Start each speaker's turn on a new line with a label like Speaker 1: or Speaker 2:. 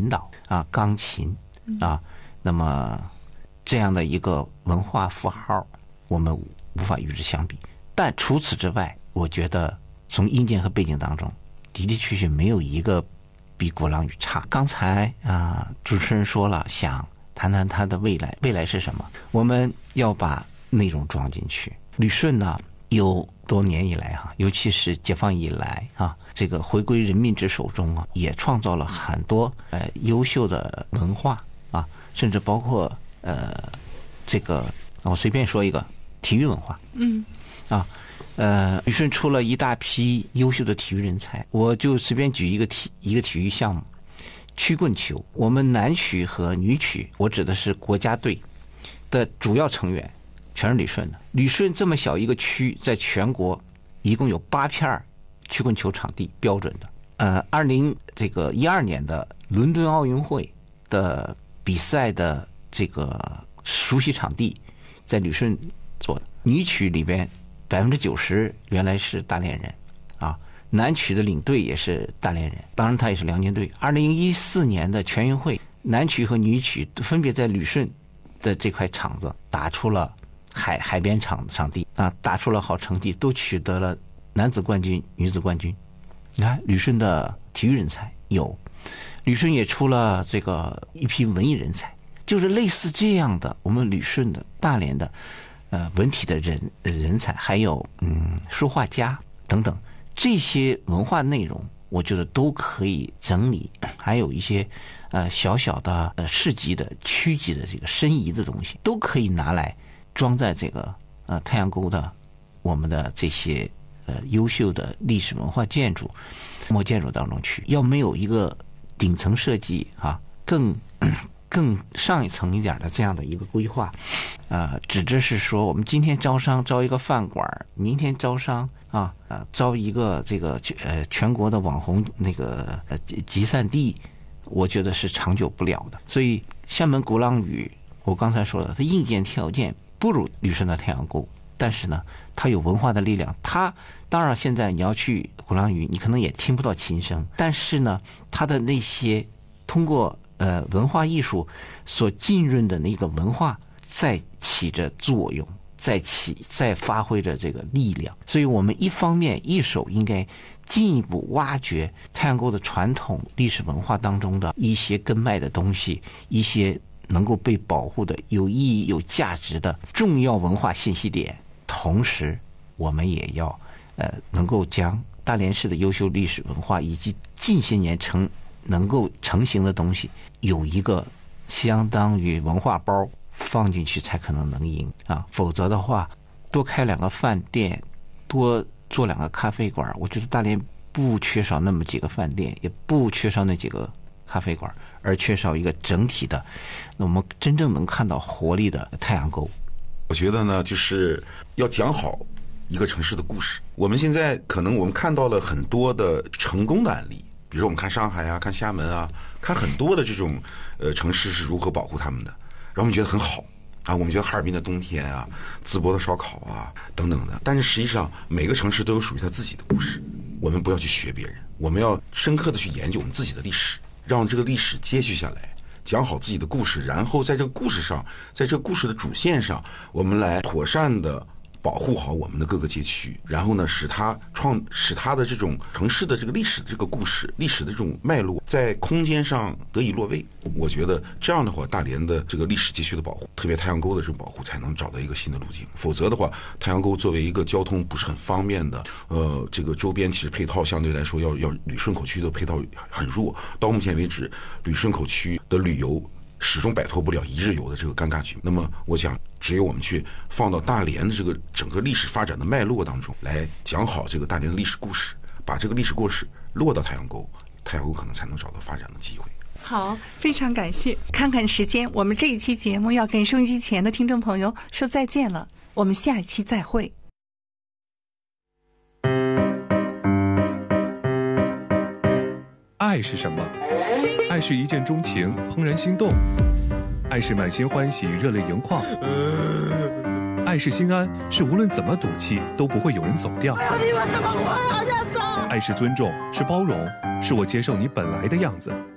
Speaker 1: 引导啊，钢琴啊，那么这样的一个文化符号，我们无法与之相比。但除此之外，我觉得从硬件和背景当中，的的确确没有一个比鼓浪屿差。刚才主持人说了，想谈谈它的未来，未来是什么？我们要把内容装进去。旅顺呢，有多年以来尤其是解放以来这个回归人民之手中也创造了很多优秀的文化甚至包括这个我随便说一个体育文化，旅顺出了一大批优秀的体育人才，我就随便举一个体育项目，曲棍球。我们男曲和女曲，我指的是国家队的主要成员全是旅顺的。旅顺这么小一个区，在全国一共有8片曲棍球场地标准的。2012年的伦敦奥运会的比赛的这个熟悉场地在旅顺做的。女曲里边90%原来是大连人男曲的领队也是大连人，当然他也是辽宁队。2014年的全运会，男曲和女曲分别在旅顺的这块场子打出了海边场地打出了好成绩，都取得了男子冠军、女子冠军。你看旅顺的体育人才有，旅顺也出了这个一批文艺人才，就是类似这样的，我们旅顺的、大连的文体的人才，还有书画家等等，这些文化内容我觉得都可以整理，还有一些小小的市级的、区级的这个申遗的东西，都可以拿来装在这个太阳沟的我们的这些优秀的历史文化建筑、建筑当中去。要没有一个顶层设计更上一层一点的这样的一个规划，指的是说我们今天招商招一个饭馆，明天招商招一个这个全国的网红那个集散地，我觉得是长久不了的。所以厦门鼓浪屿，我刚才说的，它硬件条件不如旅顺的太阳沟，但是呢，它有文化的力量。它当然现在你要去鼓浪屿，你可能也听不到琴声，但是呢，它的那些通过文化艺术所浸润的那个文化在起着作用，在发挥着这个力量。所以我们一方面一手应该进一步挖掘太阳沟的传统历史文化当中的一些根脉的东西，一些能够被保护的有意义有价值的重要文化信息点，同时我们也要能够将大连市的优秀历史文化以及近些年能够成型的东西有一个相当于文化包放进去才可能能赢否则的话多开2个饭店，多做2个咖啡馆，我觉得大连不缺少那么几个饭店，也不缺少那几个咖啡馆，而缺少一个整体的我们真正能看到活力的太阳沟。
Speaker 2: 我觉得呢，就是要讲好一个城市的故事。我们现在可能我们看到了很多的成功的案例，比如说我们看上海看厦门看很多的这种城市是如何保护他们的，然后我们觉得很好我们觉得哈尔滨的冬天淄博的烧烤等等的。但是实际上每个城市都有属于它自己的故事，我们不要去学别人，我们要深刻的去研究我们自己的历史，让这个历史接续下来，讲好自己的故事，然后在这个故事上，在这个故事的主线上，我们来妥善的保护好我们的各个街区，然后呢，使它的这种城市的这个历史的这个故事、历史的这种脉络，在空间上得以落位。我觉得这样的话，大连的这个历史街区的保护，特别太阳沟的这种保护，才能找到一个新的路径。否则的话，太阳沟作为一个交通不是很方便的，这个周边其实配套相对来说要旅顺口区的配套很弱。到目前为止，旅顺口区的旅游始终摆脱不了一日游的这个尴尬局。那么我想只有我们去放到大连的这个整个历史发展的脉络当中来讲好这个大连的历史故事，把这个历史故事落到太阳沟，太阳沟可能才能找到发展的机会。
Speaker 3: 好，非常感谢。看看时间，我们这一期节目要跟收音机前的听众朋友说再见了，我们下一期再会。
Speaker 4: 爱是什么？爱是一见钟情，怦然心动；爱是满心欢喜，热泪盈眶；爱是心安，是无论怎么赌气都不会有人走掉。
Speaker 5: 你们怎么活呀？
Speaker 4: 爱是尊重，是包容，是我接受你本来的样子。